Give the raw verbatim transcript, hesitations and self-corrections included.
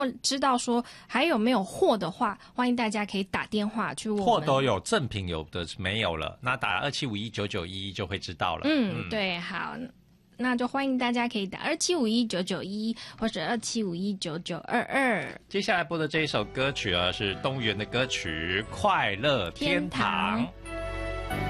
知道说还有没有货的话，欢迎大家可以打电话去问我们。 货都有，赠品有的没有了，那打二七五一九九一就会知道了。 嗯，嗯对，好。那就欢迎大家可以打二七五一九九一或者二七五一九九二二。 接下来播的这一首歌曲啊，是动物园的歌曲《快乐天堂》。